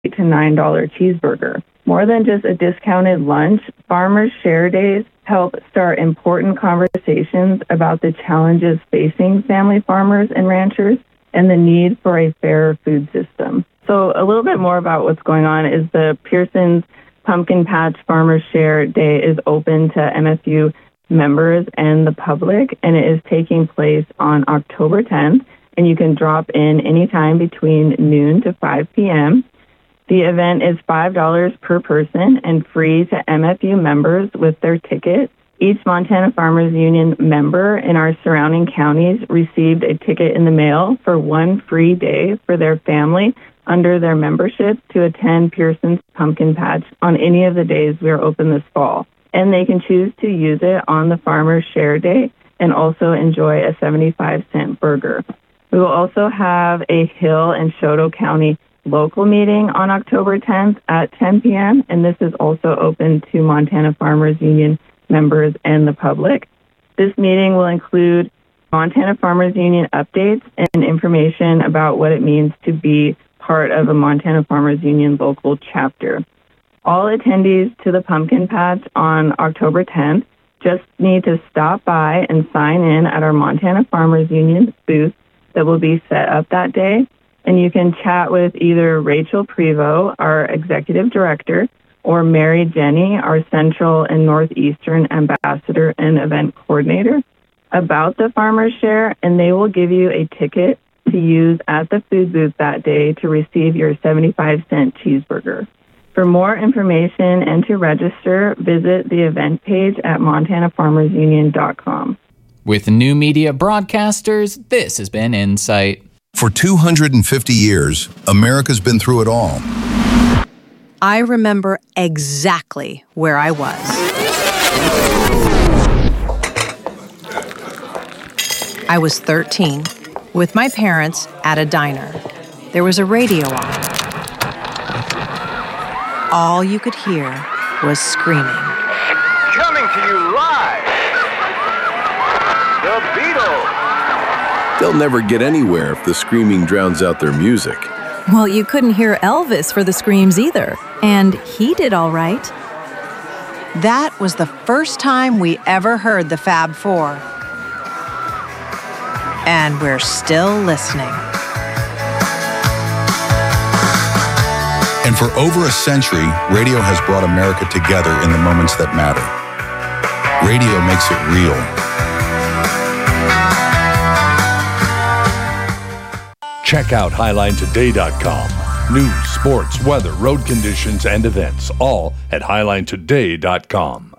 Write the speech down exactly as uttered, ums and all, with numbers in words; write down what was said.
to nine dollars cheeseburger. More than just a discounted lunch, Farmers Share Days help start important conversations about the challenges facing family farmers and ranchers and the need for a fairer food system. So a little bit more about what's going on is the Pearson's Pumpkin Patch Farmers Share Day is open to M F U members and the public, and it is taking place on October tenth, and you can drop in anytime between noon to five p.m. The event is five dollars per person and free to M F U members with their ticket. Each Montana Farmers Union member in our surrounding counties received a ticket in the mail for one free day for their family under their membership to attend Pearson's Pumpkin Patch on any of the days we are open this fall. And they can choose to use it on the Farmers Share Day and also enjoy a seventy-five cent burger. We will also have a Hill and Choteau County local meeting on October tenth at ten p.m., and this is also open to Montana Farmers Union members and the public. This meeting will include Montana Farmers Union updates and information about what it means to be part of a Montana Farmers Union local chapter. All attendees to the Pumpkin Patch on October tenth just need to stop by and sign in at our Montana Farmers Union booth that will be set up that day. And you can chat with either Rachel Prevost, our executive director, or Mary Jenny, our Central and Northeastern ambassador and event coordinator, about the Farmers Share, and they will give you a ticket to use at the food booth that day to receive your seventy-five cent cheeseburger. For more information and to register, visit the event page at montana farmers union dot com. With new media broadcasters, this has been Insight. For two hundred fifty years, America's been through it all. I remember exactly where I was. I was thirteen, with my parents at a diner. There was a radio on. All you could hear was screaming. Coming to you live, the Beatles. They'll never get anywhere if the screaming drowns out their music. Well, you couldn't hear Elvis for the screams either, and he did all right. That was the first time we ever heard the Fab Four. And we're still listening. And for over a century, radio has brought America together in the moments that matter. Radio makes it real. Check out highline today dot com. News, sports, weather, road conditions, and events, all at highline today dot com.